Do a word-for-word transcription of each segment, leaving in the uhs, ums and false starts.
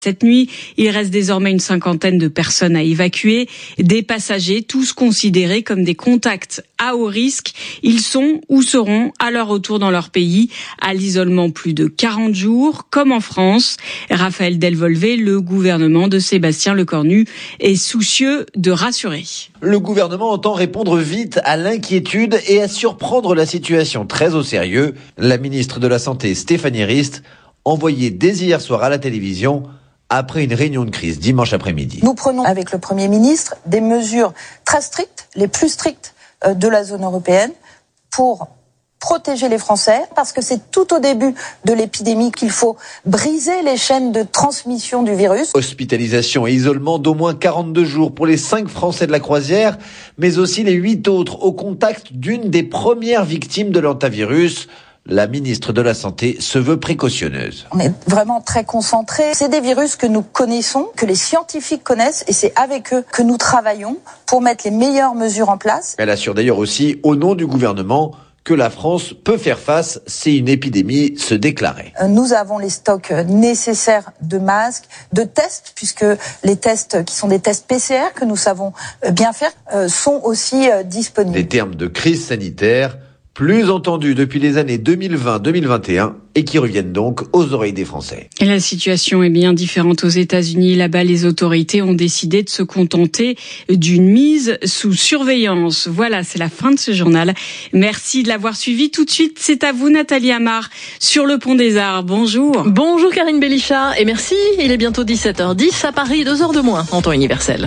Cette nuit, il reste désormais une cinquantaine de personnes à évacuer, des passagers, tous considérés comme des contacts à haut risque. Ils sont ou seront à leur retour dans leur pays à l'isolement plus de quarante jours, comme en France. Raphaël Delvolvé, le gouvernement de Sébastien Lecornu, est soucieux de rassurer. Le gouvernement entend répondre vite à l'inquiétude et à surprendre la situation très au sérieux. La ministre de la Santé, Stéphanie Rist, envoyée dès hier soir à la télévision après une réunion de crise dimanche après-midi. Nous prenons avec le Premier ministre des mesures très strictes, les plus strictes de la zone européenne, pour protéger les Français, parce que c'est tout au début de l'épidémie qu'il faut briser les chaînes de transmission du virus. Hospitalisation et isolement d'au moins quarante-deux jours pour les cinq Français de la croisière, mais aussi les huit autres au contact d'une des premières victimes de l'hantavirus. La ministre de la Santé se veut précautionneuse. On est vraiment très concentrés. C'est des virus que nous connaissons, que les scientifiques connaissent, et c'est avec eux que nous travaillons pour mettre les meilleures mesures en place. Elle assure d'ailleurs aussi, au nom du gouvernement, que la France peut faire face si une épidémie se déclarait. Nous avons les stocks nécessaires de masques, de tests, puisque les tests qui sont des tests P C R que nous savons bien faire sont aussi disponibles. Des termes de crise sanitaire plus entendus depuis les années deux mille vingt deux mille vingt et un et qui reviennent donc aux oreilles des Français. Et la situation est bien différente aux États-Unis. Là-bas, les autorités ont décidé de se contenter d'une mise sous surveillance. Voilà, c'est la fin de ce journal. Merci de l'avoir suivi. Tout de suite, c'est à vous, Nathalie Amar, sur le Pont des Arts. Bonjour. Bonjour Karine Bélichat et merci. Il est bientôt dix-sept heures dix à Paris, deux heures de moins en temps universel.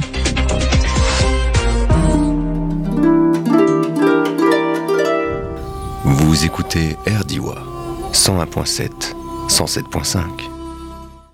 Vous écoutez R D I W A cent un virgule sept, cent sept virgule cinq.